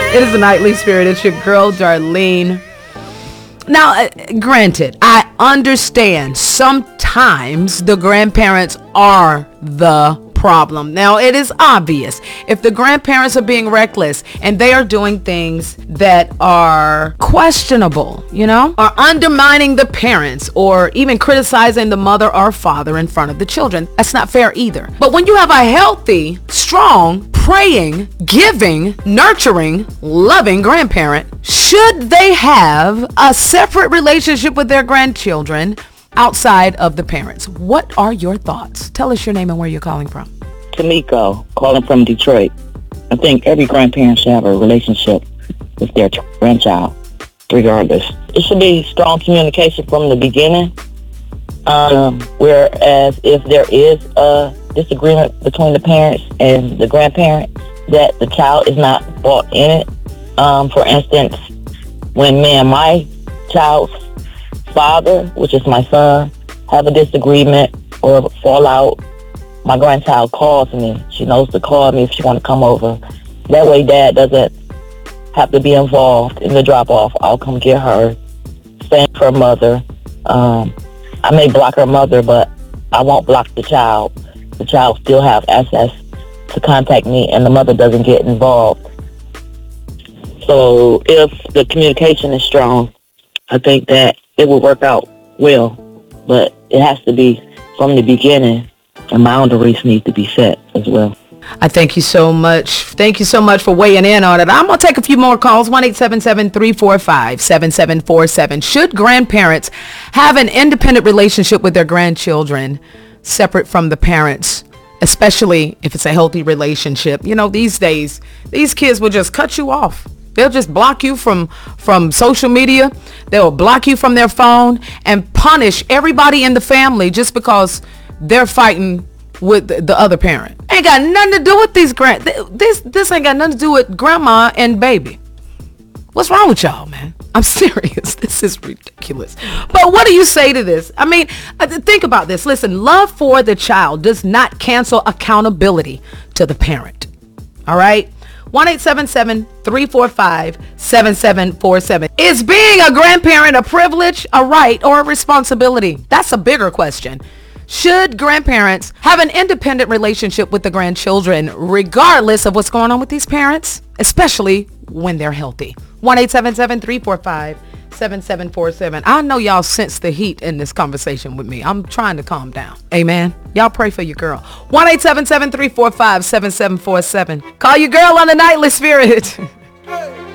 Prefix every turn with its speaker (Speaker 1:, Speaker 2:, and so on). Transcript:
Speaker 1: It is the Nightly Spirit. It's your girl, Darlene. Now, granted, I understand sometimes the grandparents are the problem. Now, it is obvious if the grandparents are being reckless and they are doing things that are questionable, or undermining the parents or even criticizing the mother or father in front of the children. That's not fair either. But when you have a healthy, strong, praying, giving, nurturing, loving grandparent, should they have a separate relationship with their grandchildren outside of the parents? What are your thoughts? Tell us your name and where you're calling from.
Speaker 2: Tamiko, calling from Detroit. I think every grandparent should have a relationship with their grandchild, regardless. It should be strong communication from the beginning. Whereas if there is a disagreement between the parents and the grandparents, that the child is not brought in it. For instance, when me and my child's father, which is my son, have a disagreement or fallout, my grandchild calls me. She knows to call me if she want to come over. That way dad doesn't have to be involved in the drop-off. I'll come get her. Same for mother. I may block her mother, but I won't block the child. The child still have access to contact me, and the mother doesn't get involved. So if the communication is strong, I think that it will work out well. But it has to be from the beginning, and boundaries need to be set as well.
Speaker 1: I thank you so much. Thank you so much for weighing in on it. I'm going to take a few more calls. 1-877-345-7747. Should grandparents have an independent relationship with their grandchildren separate from the parents, especially if it's a healthy relationship? These days, these kids will just cut you off. They'll just block you from social media. They'll block you from their phone and punish everybody in the family just because they're fighting with the other parent. Ain't got nothing to do with these this ain't got nothing to do with grandma and baby. What's wrong with y'all, man? I'm serious. This is ridiculous. But what do you say to this? I mean, think about this. Listen, love for the child does not cancel accountability to the parent. All right? 1-877-345-7747. Is being a grandparent a privilege, a right, or a responsibility? That's a bigger question. Should grandparents have an independent relationship with the grandchildren regardless of what's going on with these parents, especially when they're healthy? 1-877-345-7747. I know y'all sense the heat in this conversation with me. I'm trying to calm down. Amen. Y'all pray for your girl. 1-877-345-7747. Call your girl on the Nightly Spirit.